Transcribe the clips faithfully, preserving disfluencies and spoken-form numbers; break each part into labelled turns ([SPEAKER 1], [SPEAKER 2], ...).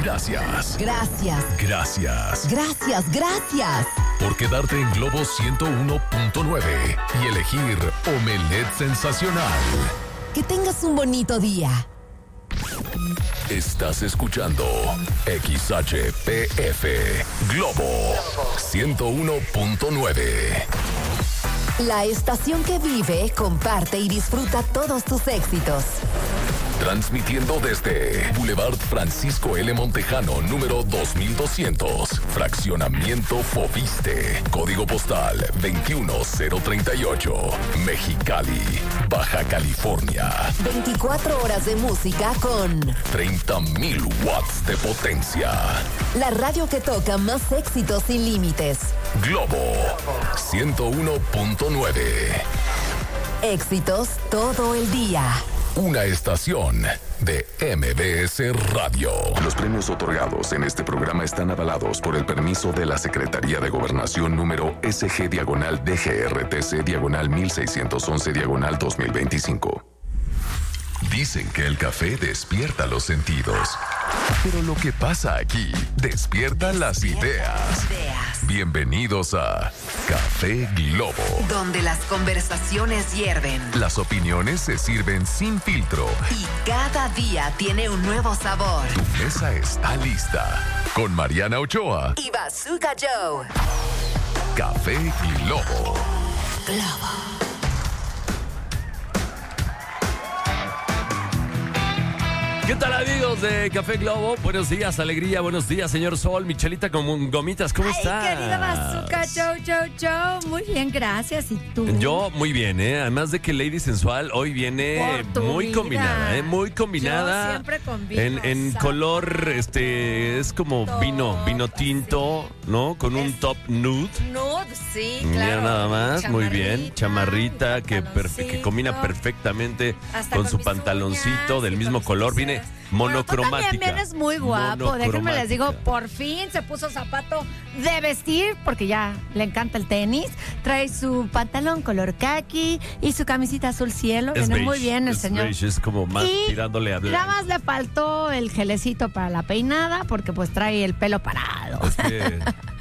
[SPEAKER 1] Gracias.
[SPEAKER 2] Gracias.
[SPEAKER 1] Gracias.
[SPEAKER 2] Gracias, gracias.
[SPEAKER 1] Por quedarte en Globo ciento uno punto nueve y elegir Omelette Sensacional.
[SPEAKER 2] Que tengas un bonito día.
[SPEAKER 1] Estás escuchando X H P F Globo ciento uno punto nueve.
[SPEAKER 2] La estación que vive, comparte y disfruta todos tus éxitos.
[SPEAKER 1] Transmitiendo desde Boulevard Francisco L. Montejano, número dos mil doscientos. Fraccionamiento Fobiste. Código postal veintiuno cero treinta y ocho. Mexicali, Baja California.
[SPEAKER 2] veinticuatro horas de música con
[SPEAKER 1] treinta mil watts de potencia.
[SPEAKER 2] la radio que toca más éxitos sin límites.
[SPEAKER 1] Globo ciento uno punto nueve.
[SPEAKER 2] Éxitos todo el día.
[SPEAKER 1] Una estación de M B S Radio. Los premios otorgados en este programa están avalados por el permiso de la Secretaría de Gobernación número S G diagonal D G R T C diagonal mil seiscientos once diagonal dos mil veinticinco. Dicen que el café despierta los sentidos, pero lo que pasa aquí despierta las ideas. Bienvenidos a Café Globo,
[SPEAKER 2] Donde las conversaciones hierven
[SPEAKER 1] las opiniones se sirven sin filtro.
[SPEAKER 2] y cada día tiene un nuevo sabor.
[SPEAKER 1] Tu mesa está lista con Mariana Ochoa.
[SPEAKER 2] Y Bazooka Joe.
[SPEAKER 1] Café Globo.
[SPEAKER 2] Globo.
[SPEAKER 3] ¿Qué tal, amigos de Café Globo? Buenos días, alegría, buenos días, señor Sol, Michelita con gomitas, ¿cómo estás?
[SPEAKER 4] Ay, querida Bazooka, Joe, Joe, Joe. Muy bien, gracias. ¿Y tú?
[SPEAKER 3] Yo muy bien, ¿eh? Además de que Lady Sensual hoy viene
[SPEAKER 4] Por tu
[SPEAKER 3] muy
[SPEAKER 4] vida.
[SPEAKER 3] combinada, ¿eh? Muy combinada.
[SPEAKER 4] Yo siempre combino,
[SPEAKER 3] En, en
[SPEAKER 4] ¿sabes?
[SPEAKER 3] color, este, es como
[SPEAKER 4] Top,
[SPEAKER 3] vino, vino tinto, ¿no? Con un
[SPEAKER 4] Es-
[SPEAKER 3] top nude.
[SPEAKER 4] Nude, sí,
[SPEAKER 3] Mira
[SPEAKER 4] claro.
[SPEAKER 3] nada más, muy bien. Chamarrita que, perfe- que
[SPEAKER 4] pantaloncito.
[SPEAKER 3] combina perfectamente
[SPEAKER 4] Hasta
[SPEAKER 3] con
[SPEAKER 4] con
[SPEAKER 3] su
[SPEAKER 4] mis
[SPEAKER 3] pantaloncito
[SPEAKER 4] uñas
[SPEAKER 3] del
[SPEAKER 4] y
[SPEAKER 3] mismo
[SPEAKER 4] con mis
[SPEAKER 3] color. Viene
[SPEAKER 4] pulseras. Bueno,
[SPEAKER 3] monocromática.
[SPEAKER 4] tú también vienes muy guapo. Déjenme les digo,
[SPEAKER 3] Monocromática.
[SPEAKER 4] por fin se puso zapato de vestir porque ya le encanta el tenis. Trae su pantalón color khaki y su camisita azul cielo.
[SPEAKER 3] Es
[SPEAKER 4] Viene
[SPEAKER 3] beige,
[SPEAKER 4] muy bien el
[SPEAKER 3] es
[SPEAKER 4] señor.
[SPEAKER 3] beige, es como más
[SPEAKER 4] Y
[SPEAKER 3] tirándole a blanco.
[SPEAKER 4] Nada más le faltó el gelecito para la peinada porque pues trae el pelo parado.
[SPEAKER 3] Es que.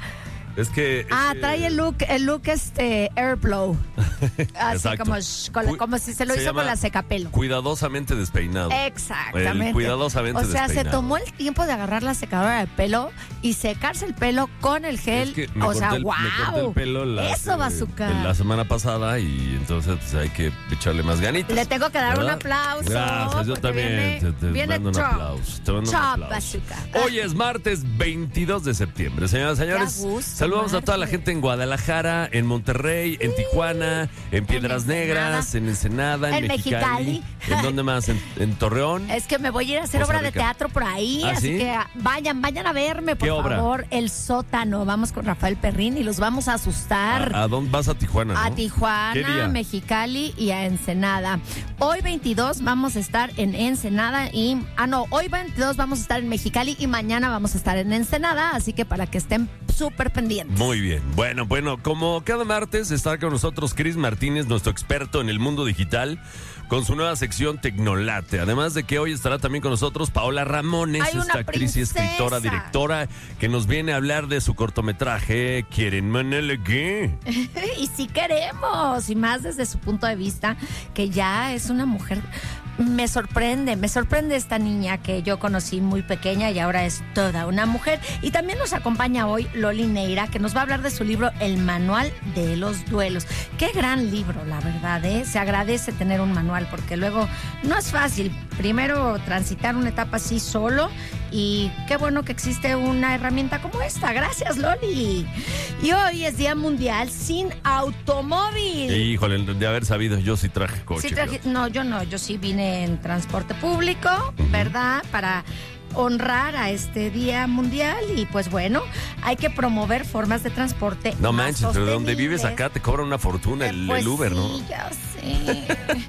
[SPEAKER 3] Es que. es
[SPEAKER 4] Ah,
[SPEAKER 3] que-
[SPEAKER 4] trae el look, el look este Airflow. Así
[SPEAKER 3] Exacto.
[SPEAKER 4] como, sh- con la-
[SPEAKER 3] Cu-
[SPEAKER 4] como si se lo
[SPEAKER 3] se
[SPEAKER 4] hizo
[SPEAKER 3] llama
[SPEAKER 4] con la secapelo.
[SPEAKER 3] Cuidadosamente despeinado.
[SPEAKER 4] Exactamente.
[SPEAKER 3] El cuidadosamente
[SPEAKER 4] O sea, se
[SPEAKER 3] despeinado.
[SPEAKER 4] tomó el tiempo de agarrar la secadora de pelo y secarse el pelo con el gel.
[SPEAKER 3] Es que me
[SPEAKER 4] o sea,
[SPEAKER 3] corté el,
[SPEAKER 4] wow.
[SPEAKER 3] me corté el pelo la,
[SPEAKER 4] Eso, Bazooka.
[SPEAKER 3] eh, la semana pasada y entonces pues, hay que echarle más ganitas.
[SPEAKER 4] Le tengo que dar un
[SPEAKER 3] ¿verdad?
[SPEAKER 4] aplauso.
[SPEAKER 3] Gracias, yo
[SPEAKER 4] porque
[SPEAKER 3] también
[SPEAKER 4] viene-
[SPEAKER 3] te, te
[SPEAKER 4] viene
[SPEAKER 3] mando un
[SPEAKER 4] chop.
[SPEAKER 3] aplauso. Te mando un
[SPEAKER 4] Chop,
[SPEAKER 3] aplauso.
[SPEAKER 4] Bazooka.
[SPEAKER 3] Hoy es martes veintidós de septiembre. Señoras y señores,
[SPEAKER 4] Qué gusto,
[SPEAKER 3] saludamos a toda la
[SPEAKER 4] martes.
[SPEAKER 3] gente en Guadalajara, en Monterrey, en Tijuana, en Piedras
[SPEAKER 4] Ensenada.
[SPEAKER 3] Negras, en Ensenada, en,
[SPEAKER 4] En
[SPEAKER 3] Mexicali.
[SPEAKER 4] Mexicali.
[SPEAKER 3] ¿En dónde más? ¿En, en Torreón?
[SPEAKER 4] Es que me voy a ir a hacer
[SPEAKER 3] Costa
[SPEAKER 4] obra de
[SPEAKER 3] Rica.
[SPEAKER 4] teatro por ahí,
[SPEAKER 3] ¿Ah,
[SPEAKER 4] así
[SPEAKER 3] sí?
[SPEAKER 4] que ah, vayan, vayan a verme, por
[SPEAKER 3] ¿Qué obra?
[SPEAKER 4] favor. El Sótano. Vamos con Rafael Perrín y los vamos a asustar.
[SPEAKER 3] ¿A, a dónde vas? A Tijuana,
[SPEAKER 4] A
[SPEAKER 3] ¿no? ¿Qué
[SPEAKER 4] Tijuana,
[SPEAKER 3] día?
[SPEAKER 4] Mexicali y a Ensenada. Hoy veintidós vamos a estar en Ensenada y... Ah, no, hoy veintidós vamos a estar en Mexicali y mañana vamos a estar en Ensenada, así que para que estén súper pendientes.
[SPEAKER 3] Muy bien. Bueno, bueno, como cada martes está con nosotros Chris Martínez, nuestro experto en el mundo digital, con su nueva sección Tecnolate. Además de que hoy estará también con nosotros Paola Ramones,
[SPEAKER 4] Ay, una
[SPEAKER 3] esta actriz y
[SPEAKER 4] princesa.
[SPEAKER 3] escritora, directora, que nos viene a hablar de su cortometraje ¿Quieren Manele qué?
[SPEAKER 4] Y sí queremos, y más desde su punto de vista, que ya es una mujer. Me sorprende, me sorprende esta niña que yo conocí muy pequeña y ahora es toda una mujer. Y también nos acompaña hoy Loli Neira, que nos va a hablar de su libro El Manual de los Duelos. Qué gran libro, la verdad, ¿eh? Se agradece tener un manual porque luego no es fácil. Primero transitar una etapa así solo y qué bueno que existe una herramienta como esta. Gracias, Loli. Y hoy es Día Mundial sin Automóvil.
[SPEAKER 3] Híjole, de haber sabido, yo sí traje coche.
[SPEAKER 4] Sí traje-
[SPEAKER 3] fíjate.
[SPEAKER 4] no, yo no, yo sí vine en transporte público, ¿verdad? Para honrar a este Día Mundial y pues bueno, hay que promover formas de transporte.
[SPEAKER 3] No
[SPEAKER 4] más
[SPEAKER 3] manches, pero donde vives
[SPEAKER 4] sostenibles.
[SPEAKER 3] acá te cobra una fortuna el,
[SPEAKER 4] Eh, pues
[SPEAKER 3] el Uber,
[SPEAKER 4] sí,
[SPEAKER 3] ¿no?
[SPEAKER 4] ya sé.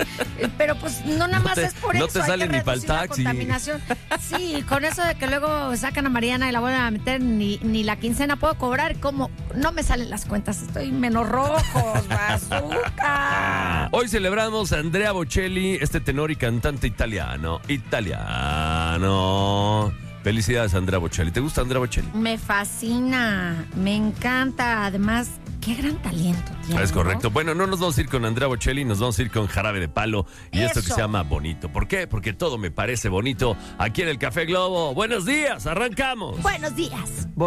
[SPEAKER 4] Pero pues no nada
[SPEAKER 3] No
[SPEAKER 4] más
[SPEAKER 3] te-
[SPEAKER 4] es por
[SPEAKER 3] no
[SPEAKER 4] eso.
[SPEAKER 3] te
[SPEAKER 4] hay
[SPEAKER 3] sale
[SPEAKER 4] que
[SPEAKER 3] ni pa'l
[SPEAKER 4] reducir la
[SPEAKER 3] taxi.
[SPEAKER 4] contaminación. Sí, con eso de que luego sacan a Mariana y la vuelven a meter, ni, ni la quincena puedo cobrar. Como no me salen las cuentas, estoy menos rojos, Bazooka.
[SPEAKER 3] Hoy celebramos a Andrea Bocelli, este tenor y cantante italiano. Italiano. Felicidades, Andrea Bocelli. ¿Te gusta Andrea Bocelli?
[SPEAKER 4] Me fascina, me encanta. Además, qué gran talento tiene.
[SPEAKER 3] Es correcto.
[SPEAKER 4] ¿no?
[SPEAKER 3] Bueno, no nos vamos a ir con Andrea Bocelli, nos vamos a ir con Jarabe de Palo y
[SPEAKER 4] Eso.
[SPEAKER 3] esto que se llama Bonito. ¿Por qué? Porque todo me parece bonito aquí en el Café Globo. Buenos días, arrancamos.
[SPEAKER 4] Buenos días.